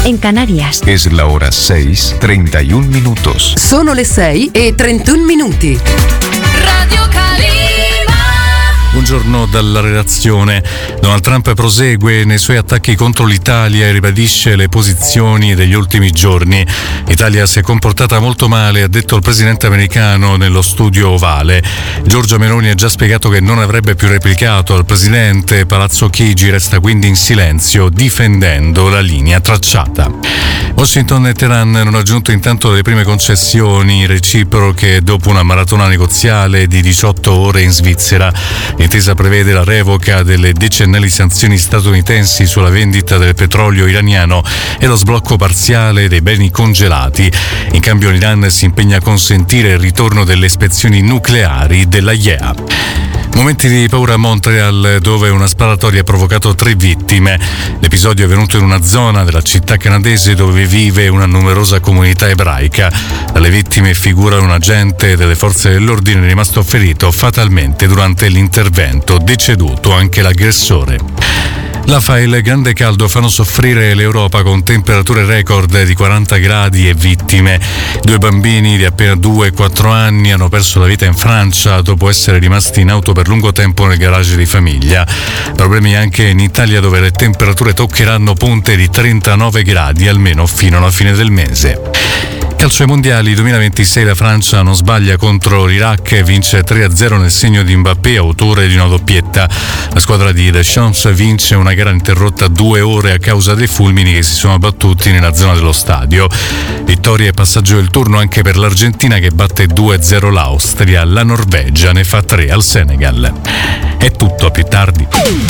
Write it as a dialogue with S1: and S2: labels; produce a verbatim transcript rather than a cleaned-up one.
S1: en Canarias.
S2: Es la hora seis, treinta y un minutos.
S3: Sono le sei e trentuno minuti.
S4: Radio Calima.
S5: Buongiorno dalla redazione. Donald Trump prosegue nei suoi attacchi contro l'Italia e ribadisce le posizioni degli ultimi giorni. L'Italia si è comportata molto male, ha detto il presidente americano nello studio ovale. Giorgia Meloni ha già spiegato che non avrebbe più replicato al presidente. Palazzo Chigi resta quindi in silenzio, difendendo la linea tracciata. Washington e Teheran hanno raggiunto intanto le prime concessioni reciproche dopo una maratona negoziale di diciotto ore in Svizzera. L'intesa prevede la revoca delle decennali sanzioni statunitensi sulla vendita del petrolio iraniano e lo sblocco parziale dei beni congelati. In cambio l'Iran si impegna a consentire il ritorno delle ispezioni nucleari della I E A. Momenti di paura a Montreal, dove una sparatoria ha provocato tre vittime. L'episodio è avvenuto in una zona della città canadese dove vive una numerosa comunità ebraica. Tra le vittime figura un agente delle forze dell'ordine rimasto ferito fatalmente durante l'intervento, deceduto anche l'aggressore. L'afa e il grande caldo fanno soffrire l'Europa con temperature record di quaranta gradi e vittime. Due bambini di appena due e quattro anni hanno perso la vita in Francia dopo essere rimasti in auto per lungo tempo nel garage di famiglia. Problemi anche in Italia, dove le temperature toccheranno punte di trentanove gradi almeno fino alla fine del mese. Calcio ai mondiali duemilaventisei, la Francia non sbaglia contro l'Iraq e vince tre a zero nel segno di Mbappé, autore di una doppietta. La squadra di Deschamps vince una gara interrotta due ore a causa dei fulmini che si sono abbattuti nella zona dello stadio. Vittoria e passaggio del turno anche per l'Argentina, che batte due a zero l'Austria. La Norvegia ne fa tre al Senegal. È tutto, a più tardi.